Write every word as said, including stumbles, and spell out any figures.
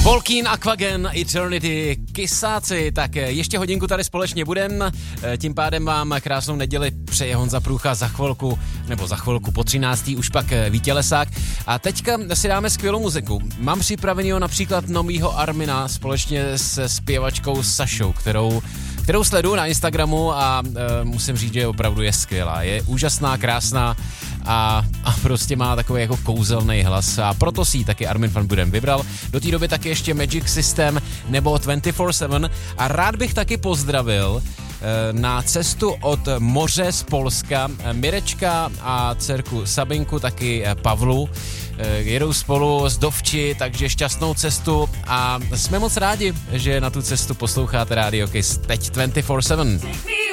Volkín, Aquagen, Eternity, Kysáci, tak ještě hodinku tady společně budem, tím pádem vám krásnou neděli přeje Honza Průcha za chvilku, nebo za chvilku po třináctý už pak Vítě Lesák. A teďka si dáme skvělou muziku. Mám připravenýho například novýho Armina společně se zpěvačkou Sašou, kterou kterou sleduju na Instagramu a e, musím říct, že opravdu je skvělá. Je úžasná, krásná a, a prostě má takový jako kouzelný hlas a proto si ji taky Armin van Buuren vybral. Do té doby taky ještě Magic System nebo dvacet čtyři sedm a rád bych taky pozdravil e, na cestu od moře z Polska Mirečka a dcerku Sabinku, taky Pavlu. Jedou spolu z Dovči, takže šťastnou cestu a jsme moc rádi, že na tu cestu posloucháte Rádio Kiss teď dvacet čtyři sedm.